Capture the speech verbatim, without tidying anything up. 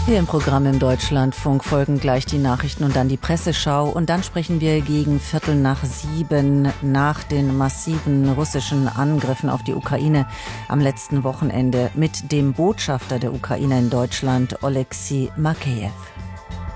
Hier im Programm im Deutschlandfunk folgen gleich die Nachrichten und dann die Presseschau. Und dann sprechen wir gegen Viertel nach sieben nach den massiven russischen Angriffen auf die Ukraine am letzten Wochenende mit dem Botschafter der Ukraine in Deutschland, Oleksiy Makeyev.